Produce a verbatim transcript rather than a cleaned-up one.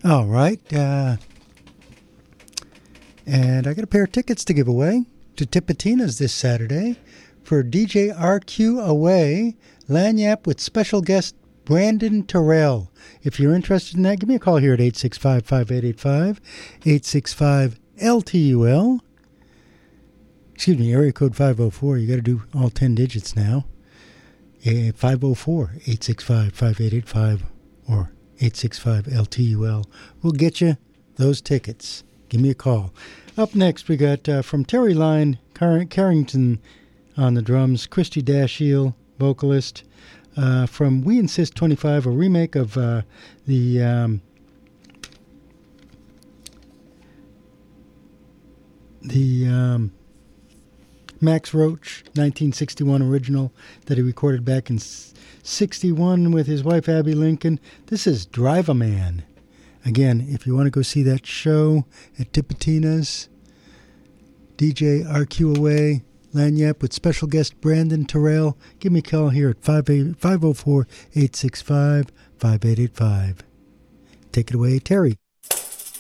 All right. Uh, and I got a pair of tickets to give away to Tipitina's this Saturday for D J R Q Away, Lagniappe with special guest Brandon Terrell. If you're interested in that, give me a call here at eight six five, five eight eight five, eight six five L T U L. Excuse me, area code five oh four. You got to do all ten digits now. Uh, five oh four, eight six five, five eight eight five or eight six five L T U L. We'll get you those tickets. Give me a call. Up next, we got uh, from Terry Line, Car- Carrington on the drums, Christy Dashiell, vocalist. Uh, from We Insist twenty-five, a remake of uh, the um, the um, Max Roach nineteen sixty-one original that he recorded back in sixty-one with his wife Abby Lincoln. This is Drive a Man. Again, if you want to go see that show at Tipitina's, D J R Q Away, Lagniappe with special guest Brandon Terrell, give me a call here at five oh four, eight six five, five eight eight five. Take it away, Terry.